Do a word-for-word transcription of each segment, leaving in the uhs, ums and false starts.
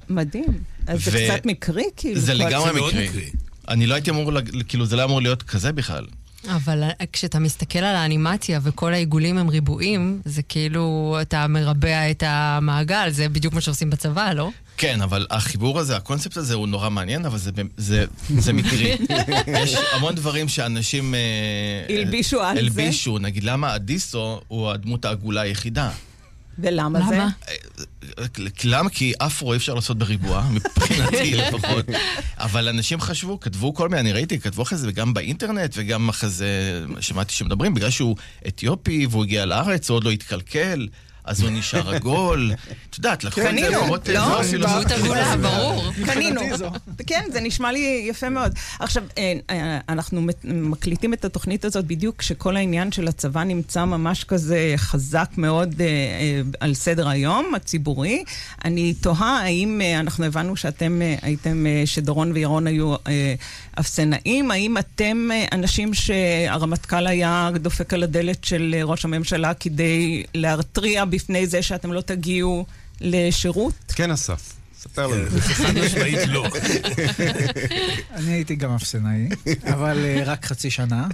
מדהים. אז זה קצת מקרי, כאילו. זה לגמרי מקרי. אני לא הייתי אמור, כאילו, זה לא אמור להיות כזה בכלל. אבל כשאתה מסתכל על האנימציה וכל העיגולים הם ריבועים, זה כאילו אתה מרבע את המעגל, זה בדיוק מה שעושים בצבא, לא? כן, אבל החיבור הזה, הקונספט הזה הוא נורא מעניין, אבל זה, זה, זה מקרי. יש המון דברים שאנשים הלבישו על זה. הלבישו, נגיד, למה אדיסו הוא הדמות העגולה היחידה? ולמה למה? זה? למה? כי אפרו אי אפשר לעשות בריבוע, מבחינתי לפחות. אבל אנשים חשבו, כתבו כל מיני, אני ראיתי, כתבו אחרי זה גם באינטרנט, וגם אחרי זה שמעתי שמדברים, בגלל שהוא אתיופי, והוא הגיע לארץ, הוא עוד לא התקלקל, אז הוא נשאר עגול. את יודעת, לקחו את זה לפחות... לא, דמות עגולה, ברור. קנינו. כן, זה נשמע לי יפה מאוד. עכשיו, אנחנו מקליטים את התוכנית הזאת בדיוק כשכל העניין של הצבא נמצא ממש כזה חזק מאוד על סדר היום הציבורי. אני תוהה האם אנחנו הבנו שאתם הייתם, שדורון וירון היו אפסנאים, האם אתם אנשים שהרמטכ"ל היה דופק על הדלת של ראש הממשלה כדי להרתריע בפני זה שאתם לא תגיעו לשירות? כן, אסף. ספר לנו. חד משמעית לא. אני הייתי גם אפסנאי, אבל רק חצי שנה.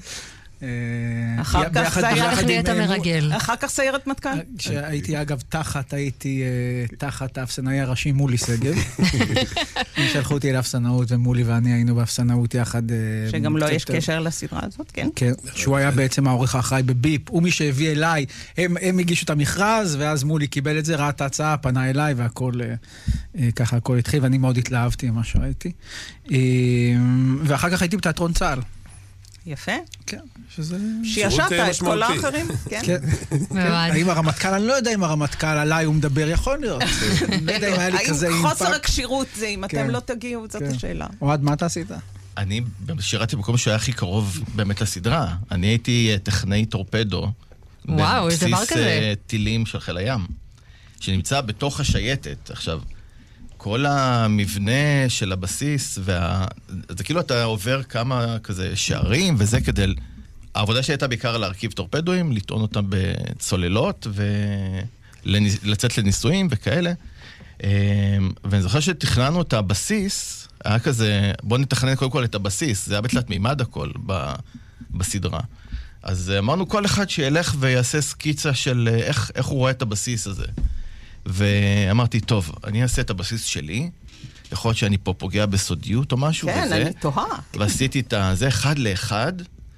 אחר כך נהיית מרגל. אחר כך סיירת מטכ"ל? כשהייתי אגב תחת, הייתי תחת האפסנאי הראשי מולי סגב. הם שלחו אותי לאפסנאות, ומולי ואני היינו באפסנאות יחד. שגם לא יש קשר לסדרה הזאת, כן? כן, שהוא היה בעצם העורך האחראי בביפ, הוא מי שהביא אליי, הם הגישו את המכרז, ואז מולי קיבל את זה, ראה את ההצעה, פנה אליי, והכל, ככה הכל התחיל, ואני מאוד התלהבתי ממה שראיתי. ואחר כך הייתי בתיאטרון צה"ל. יפה. כן, שזה... שישבת את כל האחרים. כן. האם הרמטכ"ל, אני לא יודע אם הרמטכ"ל עליי הוא מדבר, יכול להיות. לא יודע אם היה לי כזה אימפקט. האם חוסר הקשירות זה, אם אתם לא תגיעו, זאת השאלה. אוהד, מה אתה עשית? אני שירתי במקום שהיה הכי קרוב באמת לסדרה. אני הייתי טכנאי טורפדו. וואו, יש דבר כזה. בבסיס טילים של חיל הים, שנמצא בתוך השייטת. עכשיו, כל המבנה של הבסיס, וה... זה כאילו אתה עובר כמה כזה שערים, וזה כדי... העבודה שהייתה בעיקר להרכיב טורפדואים, לטעון אותם בצוללות, ולצאת לניסויים וכאלה. ואני זוכר שתכננו את הבסיס, היה כזה, בוא נתכנן קודם כל את הבסיס, זה היה בתלת מימד הכל ב... בסדרה. אז אמרנו כל אחד שילך ויעשה סקיצה של איך, איך הוא רואה את הבסיס הזה. ואמרתי, טוב, אני אעשה את הבסיס שלי, יכול להיות שאני פה פוגע בסודיות או משהו כן, וזה. כן, אני תוהה. ועשיתי את זה אחד לאחד,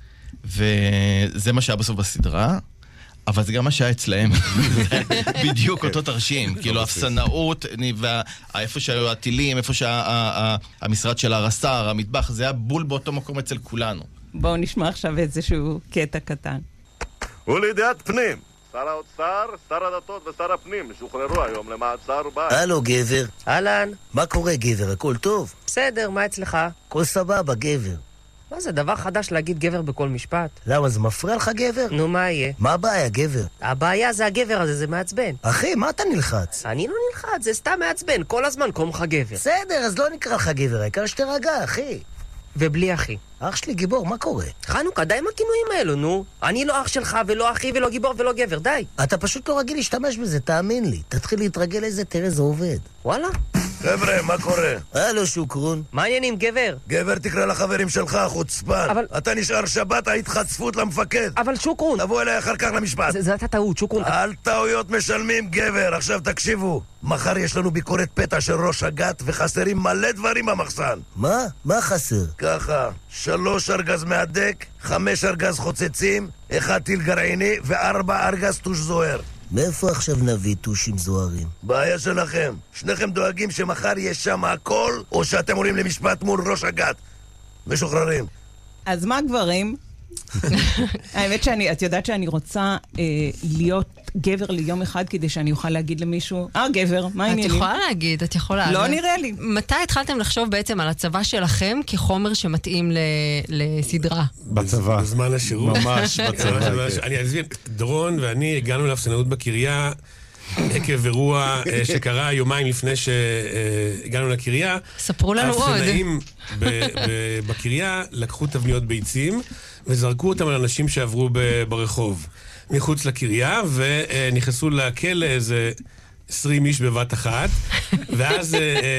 וזה מה שהיה בסוף בסדרה, אבל זה גם מה שהיה אצלהם. בדיוק אותו תרשים, כאילו אפסנאות, איפה שהיו הטילים, איפה שהמשרד של הרס"ר, המטבח, זה היה בול באותו מקום אצל כולנו. בואו נשמע עכשיו איזשהו קטע קטן. ולידיעת פנים, שר האוצר, שר הדתות ושר הפנים שוחררו היום למעצר בית. הלו גבר. אהלן, מה קורה גבר? הכל טוב? בסדר, מה אצלך? הכל סבבה גבר. מה זה דבר חדש להגיד גבר בכל משפט? למה, זה מפריע לך גבר? נו, מה יהיה? מה הבעיה גבר? הבעיה זה הגבר הזה, זה מעצבן. אחי, מה אתה נלחץ? אני לא נלחץ, זה סתם מעצבן, כל הזמן קוראים לך גבר. בסדר, אז לא נקרא לך גבר, העיקר שתרגע, אחי. ובלי אחי. אח שלי גיבור, מה קורה? חנוכה, די עם הכינויים האלו, נו. אני לא אח שלך ולא אחי ולא גיבור ולא גבר, די. אתה פשוט לא רגיל להשתמש בזה, תאמין לי. תתחיל להתרגל לזה, תראה זה עובד. וואלה? חבר'ה, מה קורה? הלו שוקרון. מה העניינים, גבר? גבר, תקרא לחברים שלך, חוצפן. אבל... אתה נשאר שבת, היית חצפות למפקד. אבל שוקרון. תבוא אליי אחר כך למשפט. זה, זה אתה טעות, שוקרון. על טעויות משלמים, גבר. עכשיו תקשיבו. מחר יש לנו ביקורת פתע של ראש הגת, וחסרים מלא דברים במחסן. מה? מה חסר? ככה, שלוש ארגז מהדק, חמש ארגז חוצצים, אחד טיל גרעיני וארבע ארגז טוש זוהר. מאיפה עכשיו נביא טושים זוהרים? בעיה שלכם. שניכם דואגים שמחר יש שם הכל, או שאתם עולים למשפט מול ראש הגת. משוחררים. אז מה גברים? האמת שאני, את יודעת שאני רוצה אה, להיות גבר ליום אחד כדי שאני אוכל להגיד למישהו, אה גבר, מה העניינים? את יכולה להגיד, את יכולה. לא נראה לי. מתי התחלתם לחשוב בעצם על הצבא שלכם כחומר שמתאים ל- לסדרה? בצבא. בזמן השירות. ממש בצבא. אני אסביר, דורון ואני הגענו לאפסנאות בקריה, עקב אירוע שקרה יומיים לפני שהגענו לקריה. ספרו לנו עוד. האפסנאים בקריה לקחו תבניות ביצים וזרקו אותם על אנשים שעברו ברחוב מחוץ לקריה, ונכנסו לכלא איזה עשרים איש בבת אחת, ואז